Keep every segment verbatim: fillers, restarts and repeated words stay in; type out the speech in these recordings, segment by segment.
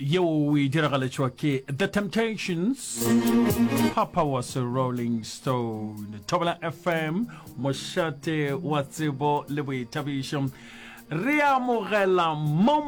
Yo, we diragaletšwa ke The Temptations. Papa was a Rolling Stone. Thobela F M, mošate wa tsebo le boithabišo. Re amogela mo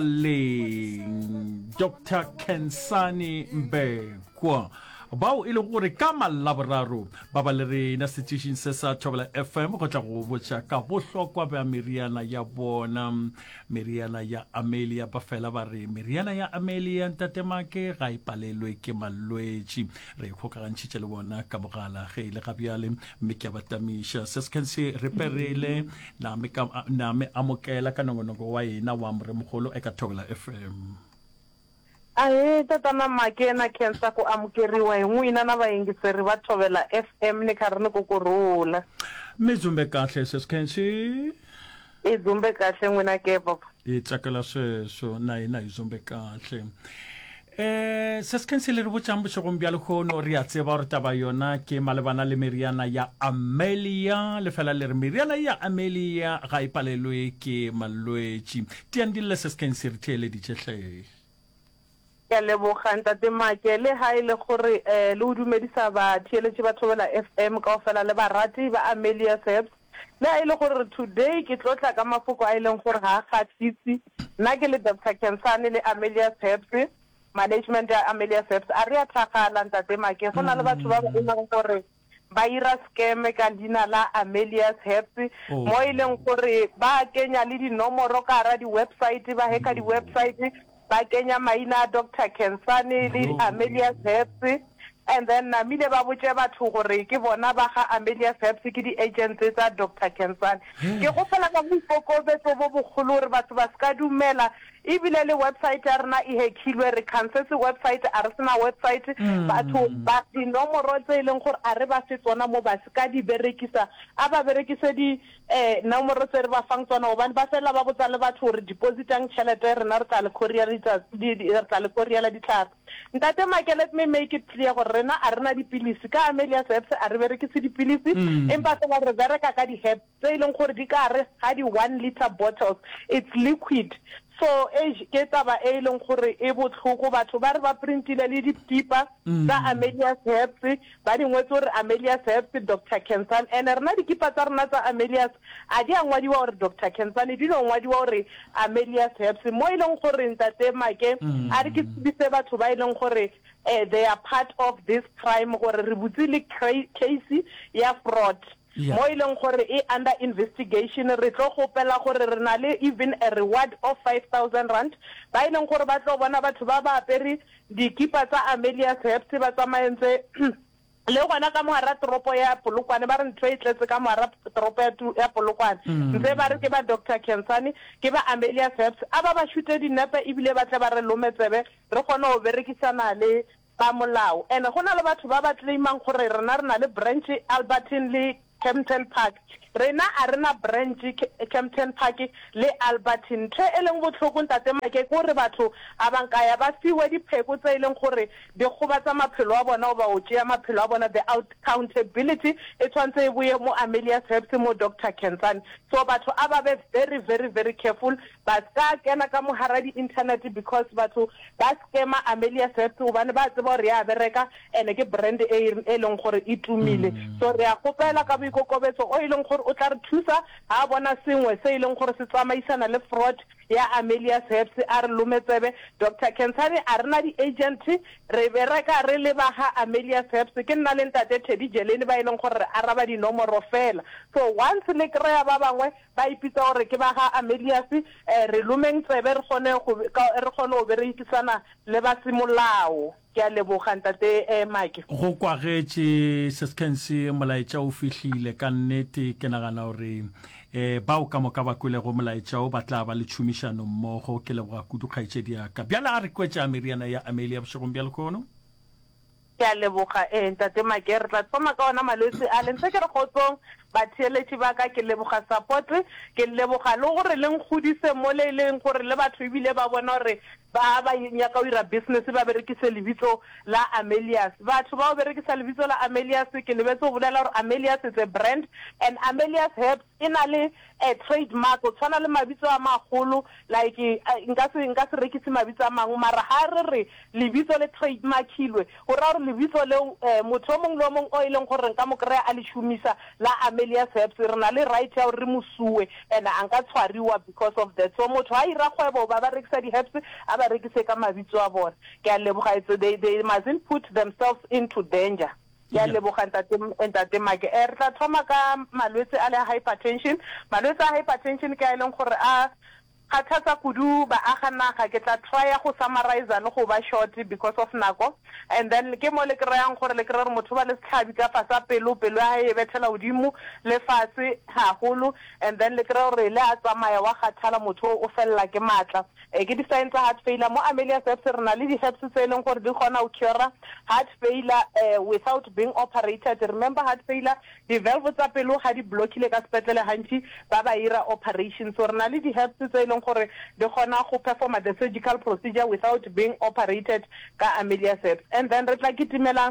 mogaleng Doctor Khensani Mbekwa. Bao ile gore ka malaboraro ba ba le re na station se sa Thobela F M go tla go botša ka bohlokwa ba meriana ya bona, meriana ya Amelia ba fela ba re meriana ya Amelia ntatemake ga ipalelwe ke malwetši. Re khokagantšitše le bona ka mogala ge ile ga bjale mme ke batamisha se se se reperele na me ka na me amokela ka nongonoko wa ena wa mre mogolo e ka Thobela F M. Ae tatana makena khensa ku amukeriwa hi n'wina na vayingiseri va Thobela F M ni karhi ni ku kurhula. Mi dzumbe kahle sesikhensi? I dzumbe kahle n'wina ke papa. I tsakela sweswo na hina hi dzumbe kahle. Eh sesikhensi le re botšang bošegong bja lekgono re a tseba gore taba yona ke malebana le meriana ya Amelia le fela le re meriana ya Amelia ga e palelwe ke malwetši. Tiang dile sesikhensi re theeleditše hle. Ke leboga ntate make le ha ile gore eh le o dumedisa ba theeletše ba Thobela F M ka ofela le barati ba Amelia Herbs. Le ha ile gore today ke tlotla ka mafoko a ileng gore ga kgatlhisi nna ke le Doctor Khensani le Amelia Herbs management ya Amelia Herbs a re a tlhagala ntate make go na le batho ba ba ileng gore ba ira scam ka dina la Amelia Herbs mo ileng gore ba kenya le dinomoro ka ra di website ba heka di website ba kenya maina Doctor Khensani le Amelia Herbs and then namile ba botse batho gore ke bona ba ga Amelia Herbs ke di agents tsa Doctor Khensani ke go fela ka boikokobetso bo bogolo re batho ba ska dumela ibile le website ya rena e hekilwe re cancel website a re sena website batho ba dinomoro tse ileng gore a re ba se tsona mo ba ska di berekisa a ba berekise di eh nomoro tse re ba fang tsona o ba ba fela ba botsa le batho re depositang tšhelete rena re tla le courier di re tla le courier la ditlhare ntate make let me make it clear gore rena a rena dipilisi ka Amelia Herbs a re berekise dipilisi empa se ba re bereka ka di herbs tse ileng gore di ka re ga di one liter bottles it's liquid. So e ke taba e leng gore e botlhoko batho ba re ba printile le dipipa tsa Amelia Herbs ba dingwe tse re Amelia Herbs Doctor Khensani and rena dikipa tsa rena tsa Amelia a di angwadiwa gore Doctor Khensani di no ngwadiwa gore Amelia Herbs mo ileng gore ntate make a re ke tsebise batho ba ileng gore eh, they are part of this crime gore re butsile case ya fraud. Yeah. Mo ileng gore e under investigation re tlo gopela gore re na le even a reward of five thousand rand ba ileng gore ba tlo bona batho ba ba apere dikipa tsa Amelia Herbs ba tsamaentse le gona ka mogara tropo ya Polokwane ba re ntwe e tletse ka mogara tropo ya Polokwane ntse ba re ke ba Doctor Khensani ke ba Amelia Herbs a ba ba shute dinepe ibile ba tle ba re lometsebe re gona go berekisana le ba molao ene gona le batho ba ba claimang gore rena rena le branch Albertine le Kempton Park rena a rena branch Kempton Park le Albertine the eleng botlhoko ntate make gore batho a bankaya ba fiwe dipheko tse eleng gore di gobatsa maphelo a bona o ba o tšea maphelo a bona the accountability e tshwantse e boye mo Amelia Herbs mo Doctor Khensani so batho a ba be very very very careful ba ska kena ka mogara di internet because batho ba skema Amelia Herbs o bane ba tseba re ya bereka ene ke brand e eleng gore e tumile so re a gopela ka boikokobetso o ileng gore o tla re thusa ha bona sengwe se ileng gore se tsamaisana le fraud ya Amelia Herbs a re lometsebe Doctor Khensani a rena di agent re bereka re le ba ha Amelia Herbs ke nna le ntate Teddy Jeleni ba ileng gore a raba di nomoro fela so once le kreya ba bangwe ba ipitsa gore ke ba ha Amelia re lumeng tsebe re gone go re gone go berekisana le ba simolao ke a leboga ntate eh Mike go kwagetse sesikhensi molaetša o fihlile ka nnete ke nagana gore eh bao ka moka ba kwele go molaetša o batla ba le tšhomišano mmogo ke leboga kudu kgaetšedi ya ka bjala a re kwetša meriana ya Amelia bošegong bja lekgono ke a leboga eh ntate Make re tla tsoma ka ona malwetse a le ntse ke re gotsong ba theeletši ba ka ke leboga support ke leboga le gore leng godise mo le leng gore le batho ebile ba bona gore ba ba nyaka o ira business ba berekise lebitso la Amelius batho ba o berekisa lebitso la Amelius ke lebetse go bolela gore Amelius is a brand and Amelius Herbs ina le a trademark o tshwana le mabitso a magolo like nka se nka se rekise mabitso a mangwe mara ha re re lebitso le trademarkilwe go ra gore lebitso le motho mongwe le mongwe o ileng gore nka mo kry a le shumisa la Amelius Herbs re na le right ya gore re musue and a nka tshwariwa because of that so motho a ira kgwebo ba ba rekisa di herbs a ba rekise ka mabitso a bona ke a leboga they they mustn't put themselves into danger ya leboga ntate ntate Make e re tla thoma ka malwetse a le hypertension malwetse a hypertension ke a ileng gore a khathatsa kudu ba aga naga ke tla try go summarize le go ba short because of nako and then ke mo le kreyang gore le krere motho ba le setlhabi ka fa sa pelo pelo ya e betela udimo le fase haholo and then le krere re le a tsamaya wa khathala motho o fella ke matla e ke di signs tsa heart failure mo Amelius Herbs re na le di herbs tse leng gore di gona o cure heart failure uh, without being operated remember heart failure di valve tsa pelo ga di blockile ka sepetlele hantsi ba ba ira operation so re na le di herbs tse gore de gona go perform the surgical procedure without being operated ka Amelius Herbs and then re tla kitimela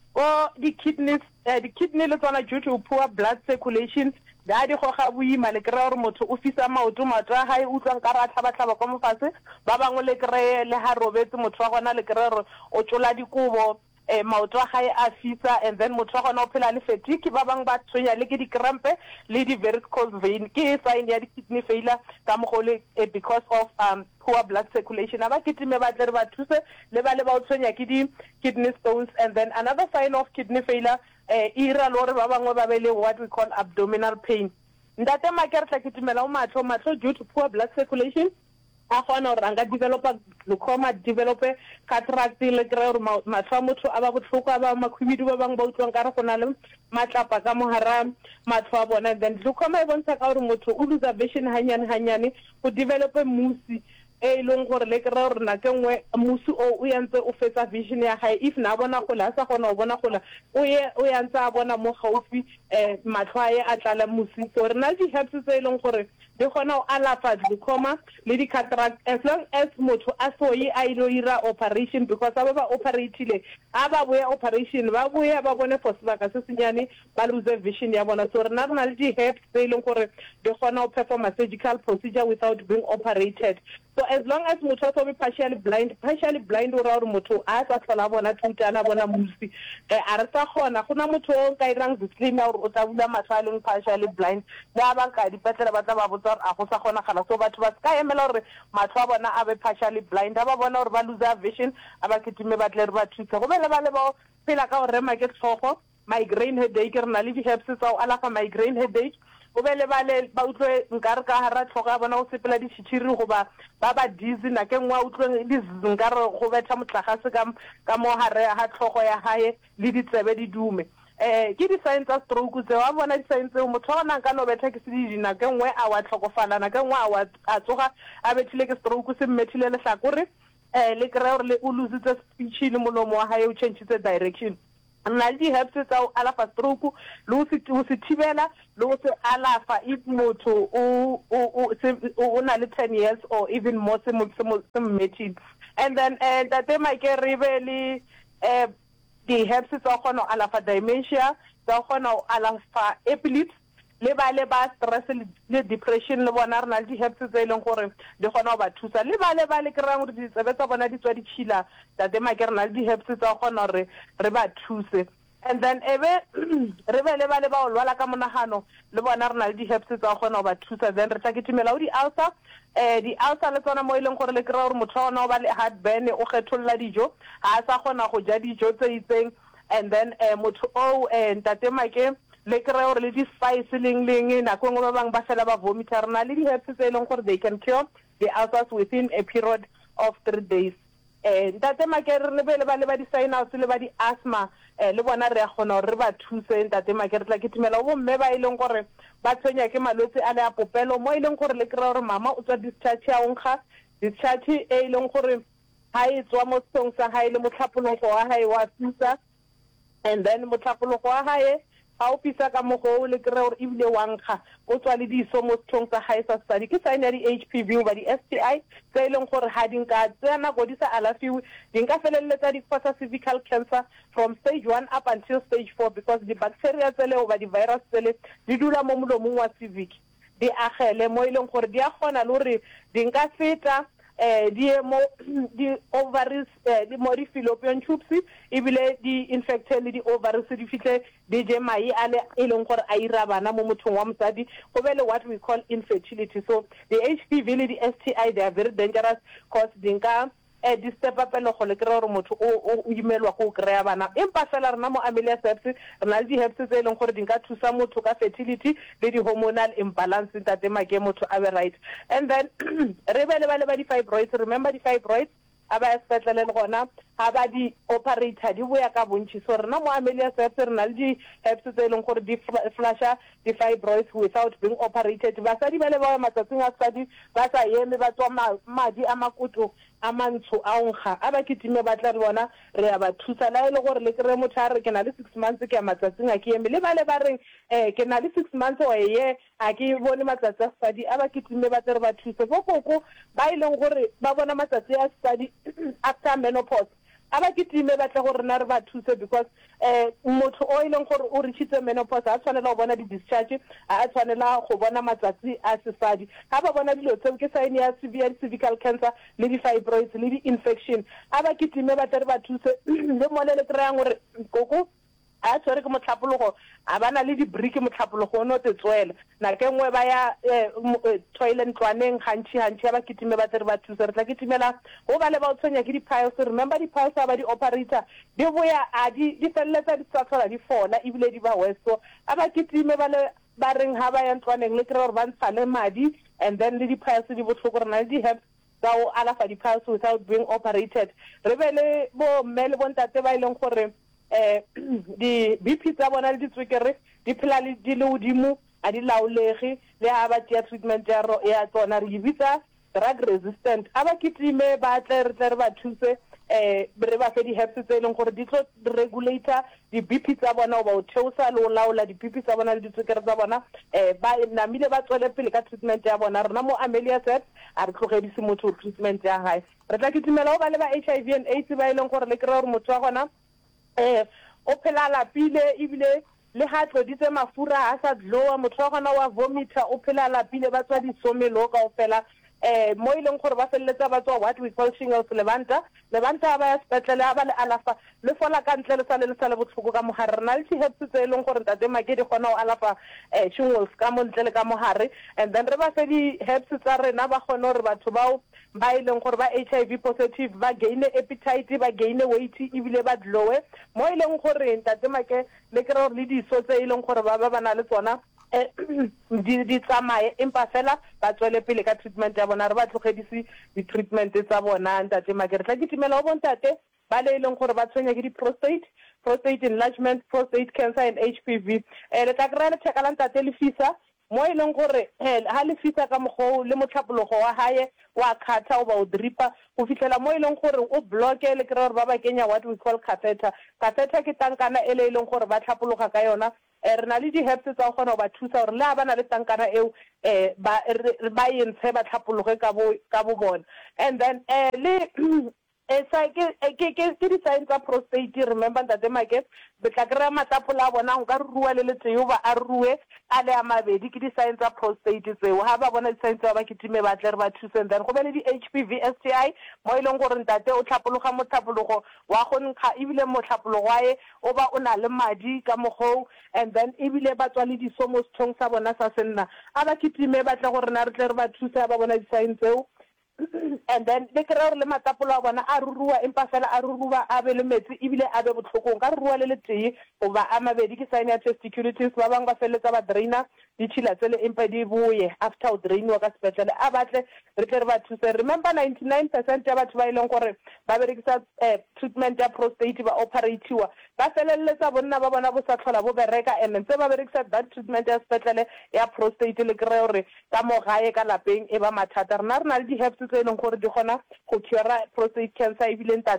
o di kidneys uh, the kidney le tsona due to poor blood circulation da di go ga boima le kry gore motho o fisa maoto matwa ha e utlwang ka ra tlhaba tlhaba kwa mofase ba bangwe le kry le ha robetse motho wa gona le kry gore o tsola dikobo eh maoto a gae a fisa and then motho wa gona o phela le fatigue ba bang ba tshwenya le ke di cramp le di varicose vein ke sign ya di kidney failure ka mogole because of um poor blood circulation aba kitime ba tle re ba thuse le ba le ba o tshwenya ke di kidney stones and then another sign of kidney failure eh ira lore ba bangwe ba be le what we call abdominal pain ndate Make re tla kitimela o matlo matlo due to poor blood circulation a gona gore anga developa glaucoma develop cataract le kry gore matlo motho a ba botlhoko a ba makhwibidu ba bang ba utlwang ka re go na le matlapa ka mohara matlo a bona then glaucoma e bontsha ka gore motho o lose vision hanyane hanyane go develop musi e leng gore le kry gore na ke nngwe musi o o yantse o fetsa vision ya gae if na bona go la sa gona o bona go la o ye o yantse a bona mo gaufi eh matlo a ye a tlala musi so re na di herbs tse leng gore di gona o alafa glaucoma le di cataract as long as motho a soye a ilo ira operation because aba ba operatile aba boya operation ba boya ba bone for sebaka se senyane ba lose vision ya bona so re na rena le di herbs tse leng gore di gona o perform a surgical procedure without being operated so as long as motho a be partially blind partially blind o ra gore motho a sa tlhola bona thutana bona musi e a re sa gona gona motho o ka irang disclaimer gore o tla bula matlo a leng partially blind ba ba ka dipetlela ba tla ba botsa a go sa gona gala so batho ba ska emela gore matlo a bona a be partially blind ba bona gore ba lose vision a ba kitime ba tle re ba thuse go be le ba le ba phela ka gore rema ke tlhogo migraine headache re na le di herbs tsa o alafa migraine headache o be le ba le ba utlwe nkare ka hara tlhogo ya bona o sepela di tshitshiri go ba ba ba dizzy na ke ngwa utlwe di nkare go betha motlagase ka ka mo hare ha tlhogo ya hae le ditsebe di dume eh ke di signs tsa stroke tse wa bona di signs tse motho ona ka no betha ke se di na ke ngwe a wa tlhokofala na ke ngwe a wa a tsoga a bethile ke stroke se mmethile le hlakore eh le kry gore le o lose tse speech le molomo wa hae o change the direction nna di herbs tsa o alafa stroke le o se o se thibela le o se alafa if motho o o o na le ten years or even more se mo se mmethile and then eh that my care really eh di herbs tsa gona alafa dementia tsa gona alafa epilepsy le ba le ba stress le depression le bona rena le di herbs tse leng gore di gona ba thusa le ba le ba le krang gore di tsebetsa bona di tswa di tshila that they make rena le di herbs tsa gona re re ba thuse and then ebe re be le ba le ba o lwala ka monagano le bona rena le di herbs tsa gona ba thusa then re tla kitimela o di ulcer eh di ulcer le tsona mo ileng gore le kry gore motho ona o ba le heartburn o getholla dijo ha sa gona go ja dijo tse itseng and then eh motho o eh ntate Make le kry gore le di spice leng leng na go ngwe ba bang ba fela ba vomita rena le di herbs tse leng gore they can cure the ulcers within a period of three days eh ntate Make re be le ba le ba di sinus le ba di asthma eh le bona re a gona re ba thuse ntate Make re tla kitimela bo mme ba ileng gore ba tshwenya ke malwetse a le a popelo mo ileng gore le kry gore mama o tswa discharge ya onkga discharge e ileng gore ha e tswa mo song sa hae le motlhapologo wa hae wa thusa and then motlhapologo wa hae ga o pisa ka mogo le kry gore ebile wa nkga o tswa le diso mo sethong sa gae sa study ke sign ya di-H P V ba di-S T I tse e leng gore ga di nka tsaya nako di sa alafiwe di nka feleletsa di causa cervical cancer from stage one up until stage four because di-bacteria tsele o ba di-virus tsele di dula mo molomong wa cervic di agele mo e leng gore di a kgona le gore di nka feta eh di mo di ovaries eh di mo di fallopian tubes ebile di infected le di ovaries di fitle di je mai ale e leng gore a ira bana mo mothong wa mosadi go be le what we call infertility. So the H P V le di S T I they are very dangerous cause dinka eh di step up le go le kry gore motho o o imelwa go kry bana empa fela rena mo Amelia Herbs rena di herbs tse e leng gore dinka thusa motho ka fertility le di hormonal imbalance tate make motho a be right. And then re be le ba le ba di fibroids, remember di fibroids aba espetlele le gona ha ba di operator di boya ka bontši so rena mo Amelia Herbs rena le di herbs tse e leng gore di flusha di fibroids without being operated. Basadi ba le ba matsatsing a study ba sa yeme ba tswa madi a makutu a mantsho a nkga a ba kitime ba tla re bona re ya ba thusa la ile gore le kre motho a re ke na le six months ke matsatsing a ke eme le ba le ba reng eh ke na le six months o ye a ke bone matsatsi a study a ba kitime ba tla re ba thusa go koko ba ile gore ba bona matsatsi a study after menopause aba kitime ba tla gore na re ba thuse because eh motho o ile gore o richitse menopause a tshwanela go bona di discharge a tshwanela go bona matsatsi a sesadi ha ba bona dilo tse ke sign ya severe cervical cancer le di fibroids le di infection aba kitime ba tla re ba thuse le molele kry gore koko a tsere ke motlhapologo a bana le di brick motlhapologo no te tswela na ke ngwe ba ya toilet twaneng gantši gantši ba kitime ba tsere ba thusa re tla kitimela go ba le ba tshonya ke di piles remember di piles ba di operator di boya a di di felletsa di tsatsola di fola ebile di ba weso a ba kitime ba le ba reng ha ba ya twaneng le kre gore ba ntsha le madi and then le di piles di botlhoko rena di have ka o alafa di piles without being operated re be le bo mme le bontate ba ileng gore eh di B P tsa bona le di tswekere di phela le di le udimo a di laolege le ha ba tia treatment ya ya tsona re bitsa drug resistant aba kitime ba tle re tle re ba thuse eh re ba fe di herbs tse leng gore di tlo regulator di B P tsa bona o ba o theosa le o laola di B P tsa bona le di tswekere tsa bona eh ba namile ba tswele pele ka treatment ya bona rena mo Amelia Herbs a re tlogedise motho treatment ya hae re tla kitimela o ba le ba H I V and AIDS ba ileng gore le kry gore motho wa gona eh o phela lapile ebile le ha tloditse mafura a sa dloa motho wa gona wa vomita o phela lapile ba tswa disomelo ka o fela eh mo ileng gore ba felletsa ba tswa what we call shingles levanta levanta ba ya spetlele ba le alafa le fola ka ntle le sa le sa le botlhoko ka mogare rena le herbs tse e leng gore tate make di gona o alafa eh shingles ka mo ntle le ka mogare and then re ba fe di herbs tsa rena ba gona gore batho bao ba ileng gore ba H I V positive ba gain appetite ba gain weight ebile ba dlowe mo ileng gore tate make le kre le di so tse ileng gore ba ba bana le tsona di di tsamaye empa fela ba tswele pele ka treatment ya bona re ba tlogedise di treatment tsa bona ntate make re tla kitimela o bontate ba le ileng gore ba tshwenya ke di prostate prostate enlargement prostate cancer and H P V eh le tla kry le check la ntate le fisa mo ileng gore ha le fisa ka mogo le motlhapologo wa hae wa khatha o ba o dripa go fitlela mo ileng gore o block le kry gore ba ba kenya what we call catheter catheter ke tankana e le ileng gore ba tlhapologa ka yona re na le di herbs tsa go gona ba thusa gore le a bana le tankana eo eh ba ba yentshe ba tlhapologe ka bo ka bo bona and then eh le esa ke ke ke di signs tsa prostate remember ntate make be tla kry matlapola a bona go ka rua le letseo ba a rue a le a mabedi ke di signs tsa prostate tseo ha ba bona di signs tsa ba kitime ba tle re ba thuse and then go be le di H P V S T I mo ileng gore ntate o tlhapologa motlhapologo wa go nkga ebile motlhapologo wae o ba o na le madi ka mogo and then ebile ba tswa le di somos thong sa bona sa senna a ba kitime ba tle gore na re tle re ba thuse ba bona di signs tseo and then le kry gore le matapolo a bona a rurua empa fela a rurua a be le metsi ebile a be botlhokong ka rurua le le tee goba a mabedi ke sign ya testiculitis ba bangwe ba feletsa ba draina di tšhila tsele empa di boye after o drainiwa ka sepetlele a batle re tle re ba thuse remember ninety-nine percent ya batho ba ileng gore ba berekisa treatment ya prostate ba operatiwa ba feleletsa bonna ba bona bo sa tlhola bo bereka and ntse ba berekisa that treatment ya sepetlele ya prostate le kry gore ka mo gae ka lapeng e ba mathata rena re na le di herbs tse e leng gore di gona go cure prostate cancer ebile ntate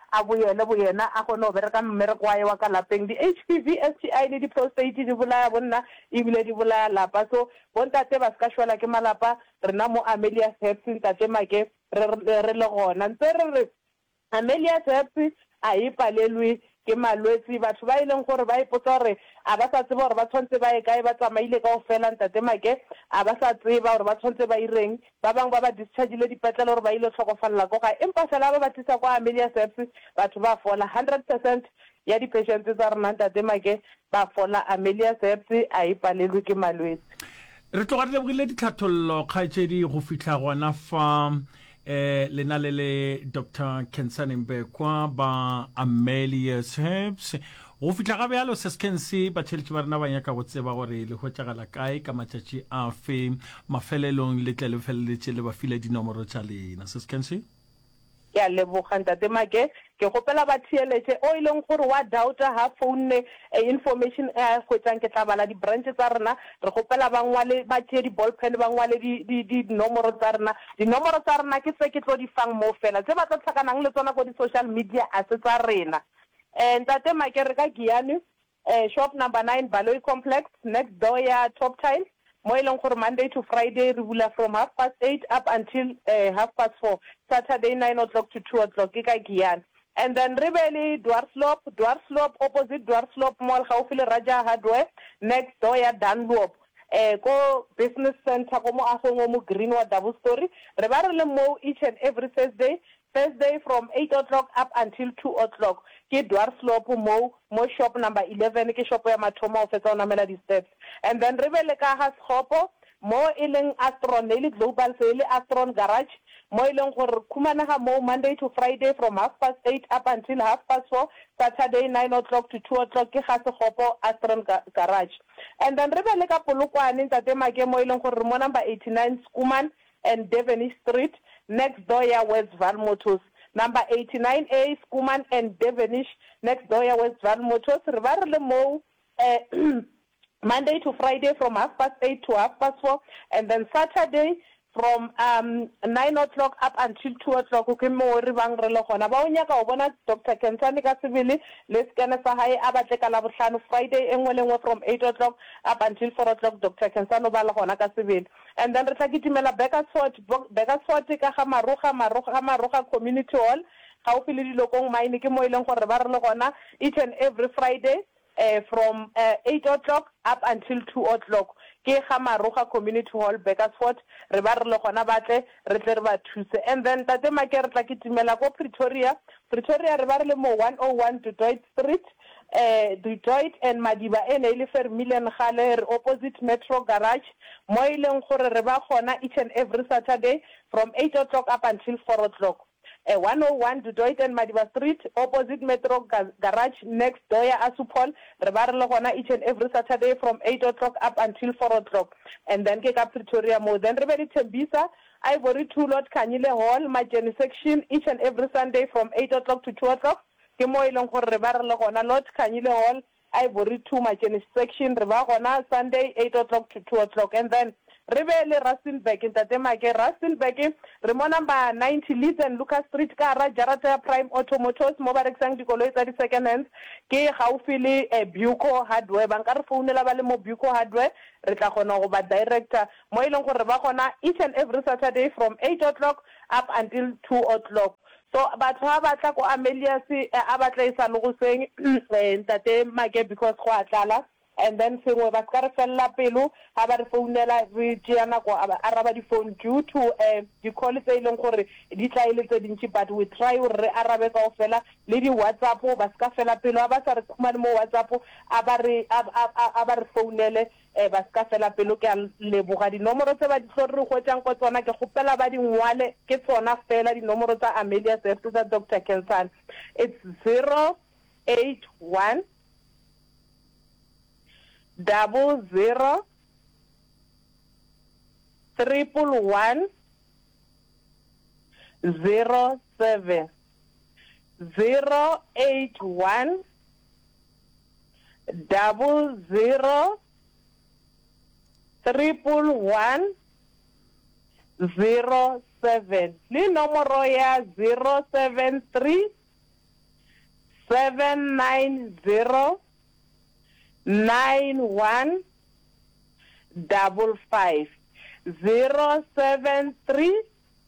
a boyele boyena a gone go bereka mmereko wa ye wa ka lapeng. Di-H P V, S T I le di-prostate di bolaya bonna ebile di bolaya lapa. So bontate ba ska shwela ke malapa rena mo Amelia's Herbs ntate make re le gona ntse re re Amelia's Herbs a e palelwe ke malwetsi batho ba ileng gore ba ipotsa gore a ba sa tseba gore ba tshwantse ba e kae ba tsamaile ka ofela ntate make a ba sa tseba gore ba tshwantse ba ireng ba bang ba ba dischargeile dipetlele gore ba ile tlhokofalla go ga empa fela ba ba tlisa kwa Amelia's Herbs batho ba fola one hundred percent ya di-patients tsa rena ntate make ba fola. Amelia's Herbs a e palelwe ke malwetsi. Re tloga re lebogile ditlhathollo kgaetsedi go fitlha gona fa eh lena le le Doctor Khensani Mbekwa ba Amelia's Herbs go fitlha ga bjalo se skense ba tšheletse ba rena ba nyaka go tseba gore le go tšagala kae ka matšatši a fe mafelelong le tle le feleletše le ba file dinomoro tša lena se skense ke a leboga ntate make ke gopela ba thieletse o ileng gore wa doubta ha phone information e go tsang ke tla bala di branch tsa rena re gopela ba ngwale ba tšee di ball pen ba ngwale di di di nomoro tsa rena di nomoro tsa rena ke tse ke tlo di fang mo fela tse ba tla tlhakanang le tsona go di social media a se tsa rena eh ntate make re ka Giyani eh shop number nine Baloyi Complex next door ya Top Tile mo ileng gore Monday to Friday re bula from half past eight up until uh, half past four. Saturday nine o'clock to two o'clock ke ka Giyani. And then Rebeli Dwarslope, Dwarslope opposite Dwarslope Mall gaufile Raja Hardware next door ya Dunlop. Eh go business center go mo agong mo Greenwood double story. Re ba re le mo each and every Thursday Thursday from eight o'clock up until two o'clock. Ke Dwarslope mo mo shop number eleven ke shop ya mathomo o fetsa ona mela di steps. And then Rebele ka ha Schopo mo ileng Astron le Global Sale Astron Garage mo ileng gore khumana ga mo Monday to Friday from half past eight up until half past four. Saturday nine o'clock to two o'clock ke ga Schopo Astron Garage. And then Rebele ka Polokwane ntate make mo ileng gore mo number eighty-nine Skuman and Devonish Street next door ya Westval Motors. Number eighty-nine A Skuman and Devonish next door ya Westval Motors. Re ba re le mo uh, Monday to Friday from half past eight to half past four, and then Saturday from um nine o'clock up until two o'clock. Okay, mo re bang re le gona ba o nyaka o bona Doctor Khensani ka sebele le skene sa hae a batle ka la bohlano Friday engwe le engwe from eight o'clock up until four o'clock. Doctor Khensani ba le gona ka sebele. And then re tla kitimela Beckersford Beckersford ka ga Maroga Maroga Maroga Community Hall ga o file dilokong mine ke mo ileng gore ba re le gona each and every Friday uh, from uh, eight o'clock up until two o'clock. Ke ga Maroga Community Hall Beckersford re ba re le gona batle re tle re ba thuse. And then tate make re tla kitimela go Pretoria Pretoria re ba re le mo one oh one Du Toit Street eh Du Toit and Madiba ene ile Vermilion Gale opposite Metro Garage mo ileng gore re ba gona each and every Saturday from eight o'clock up until four o'clock. Uh, one oh one Du Toit and Madiba Street opposite Metro Garage next door ya Asupol re ba re le gona each and every Saturday from eight o'clock up until four o'clock. And then ke ka Pretoria mo then re be di Tembisa Ivory two Lord Kanyile Hall Majeni section each and every Sunday from eight o'clock to two o'clock. Ke mo ileng gore re ba re le gona Lord Kanyile Hall Ivory two Majeni section re ba gona Sunday eight o'clock to two o'clock. And then Rebele Rustenburg in Tatemake Rustenburg Remo number ninety Leeds and Lucas Street Kara Jarata Prime Automotors Mobarek Sang Dikoloi thirty second hands ke gaufile e Buco Hardware banka re founela ba le mo Buco Hardware re tla gona go ba director mo ileng gore ba gona each and every Saturday from eight o'clock up until two o'clock. So batho ha batla go Amelia's a batla isa lo go seng ntate make because go atlala. And then sengwe ba ska re fella pelo ha ba re founela re tšeana go araba di phone due to uh, di call tse ileng gore di tlaile tse dintsi but we try re arabe ka ofela le di WhatsApp ba ska fela pelo ba sa re khumane mo WhatsApp a ba re a ba re founele ba ska fela pelo ke le boga di nomoro tse ba di tlo re go tsang go tsona ke gopela ba di ngwale ke tsona fela di nomoro tsa Amelia's Herbs tsa Doctor Khensani. It's zero eight one double zero triple one zero seven zero eight one double zero triple one zero seven. Le nomoro ya zero seven three seven nine zero nine one double five zero seven three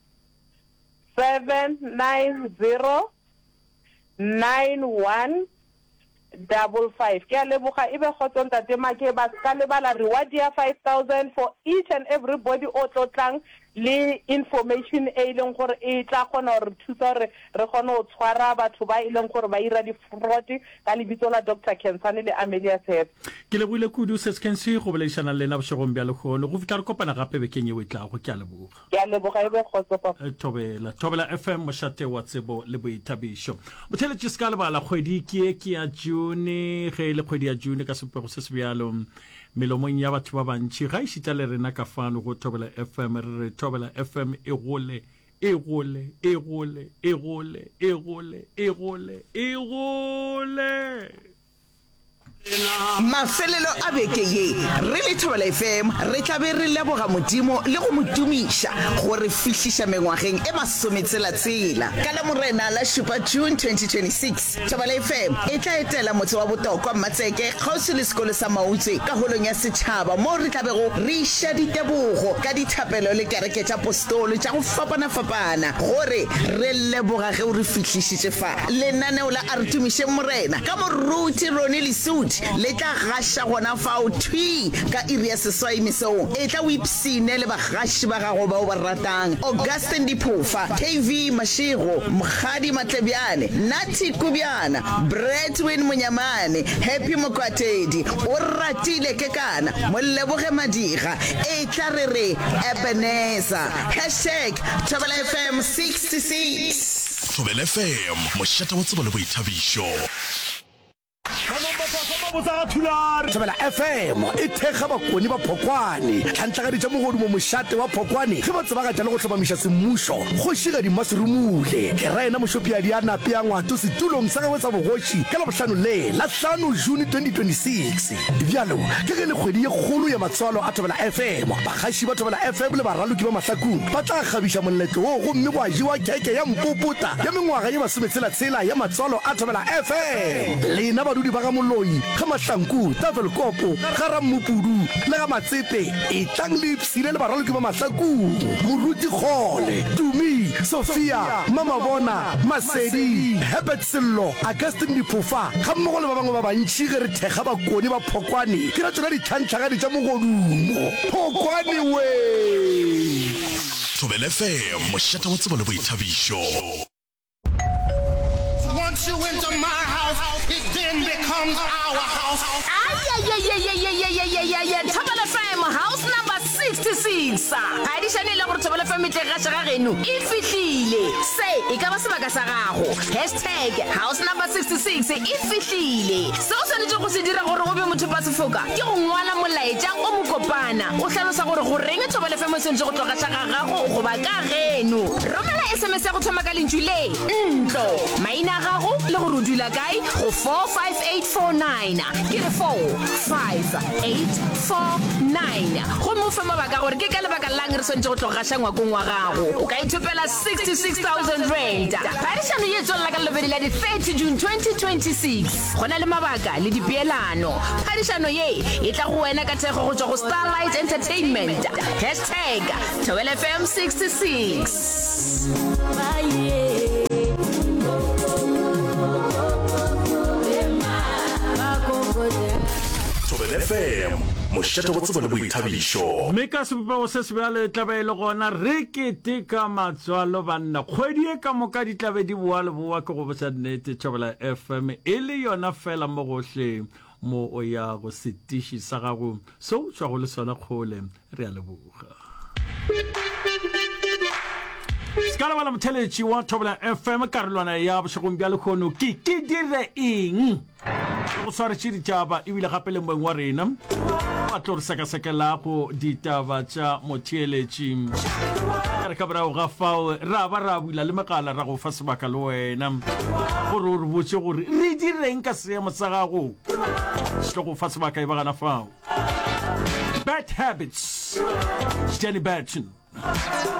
seven nine zero nine one double five. Ke a leboga e be khotso ntate make ba ska lebala reward ya five thousand for each and everybody o tlotlang le information e leng gore e tla gona re thusa re re gona o tshwara batho ba ileng gore ba ira di fraud ka lebitso la Doctor Kensane le Amelia Sep. Ke le buile kudu se skensi go beleshana le na boshogong bya le khono go fitla re kopana gape be kenye we tla go ke a leboga. Ke a leboga e be khotso papa. Thobela Thobela F M moshate wa tsebo le boitabisho. Mothele tšiska le bala kgwedi ke ke ya June ge le kgwedi ya June ka sepego se se byalo melomong ya batho ba bantši ga ishita le rena ka fano go Thobela F M re Thobela F M e gole e gole e gole e gole e gole e gole e gole mafelelo a beke ye re le Thobela F M re tla be re leboga modimo le go modumisha gore fihlisha mengwageng e masometsela tsela ka la morena la shupa June twenty twenty-six Thobela F M e tla etela motse wa botokwa Matseke kgausi le sekolo sa Mautse ka holong ya setšhaba mo re tla bego re isha ditebogo ka dithapelo le kereke tša apostolo tša go fapana fapana gore re leboga ge o re fihlišitše fa lenaneo la a re tumiše morena ka moruti Ronnie Lesudi le tla gasha gona fao thwi ka iri ya seswai mesong e tla wipsine le bagashi ba gago ba o ba ratang Augustine Diphofa K V Mashego Mkhadi Matlebiane Nati Kubiana Bretwin Munyamane Happy Mokwatedi o ratile ke kana Moleboge Madiga e tla re re Ebenezer hashtag Thobela F M sixty-six Thobela F M moshate wa tsebo le boithabisho. Thobela F M e thekga bakoni ba Phokwane tlantla ga di tša mogodumo mošate wa Phokwane ge ba tseba ga tša le go tlhomamiša semmušo kgoši ga dimaserumule ke raena mošopiadi a nape ya ngwato setulong sa gagwe tsa bogoši ka labohlano le la hlano June twenty twenty-six bjalo ke ge le kgwedi ye kgolo ya matswalo a Thobela F M bagaši ba Thobela F M le baraloki ba mahlakong ba tla kgabiša moletlo wo gomme go a jewa keke ya mpopota ya mengwaga ye masometsela-tsela ya matswalo a Thobela F M lena badudi ba ga moloi ga mahlanku tafelkopo ga rammupudu le ga matsepe e tlang le ipsile le baraloki ba mahlakong moruti kgole Tumi Sophia Mamabona Masedi Herbert Sello Augustine Diphofa ga mmogo le ba bangwe ba bantši ge re thekga bakoni ba Phokwane ke ra tsona ditlhantlhagadi tša mogodumo Phokwane we Thobela F M mošate wa tsebo le boithabišo. Once you enter my house, it then becomes our house. Ay, ay, ay, ay, ay, ay, ay, ay, ay, ay, Thobela F M, house number sixty-six. Additionally, la gore Thobela F M tle ga tšega geno e fihlile. Se e ka ba sebaka sa gago. Hashtag house number sixty-six e fihlile. Se o tshwanetse go se dira gore o be motho ba sefoka ke go ngwala molaetša o mo kopana o hlalosa gore go reng Thobela F M se ntse go tloga tšega gago go ba ka geno. Romela S M S ya go thoma ka lentšu le ntlo maina gago le go rudula kae go four five eight four nine ke re four five eight four nine go mo fa mabaka gore ke ka lebaka lang re sentse go tloga shangwa go ngwa gago o ka ithopela sixty-six thousand rand parishano ye tswela ka lebedi la di thirty June twenty twenty-six gona le mabaka le dipeelano parishano ye e tla go wena ka thego go tswa go Starlight Entertainment hashtag Thobela F M sixty-six. Thobela F M mošate wa tsebo le boithabišo. mme ka sepopego se se bjale tlabe e le gona re keteka matswalo banna kgwedi e ka moka di tlabe di boa le boa ke go botsa nnete Thobela F M e le yona fela mo gohle mo o ya go setiši sa gago seo tšwa go le sona kgole re a leboga ska la bala motheletši wa Thobela F M karolwana ya bošegong bja lekgono ke ke dire eng go swaretše ditaba ebile gape le moeng wa rena a tlo re sekasekela go ditaba tša motheeletši re ka borago ga fao ra ba ra buila le megala ra go fa sebaka le wena gore o re botse gore re direng ka seemo sa gago se tlo go fa sebaka e bagana fao Bad Habits Jenny Burton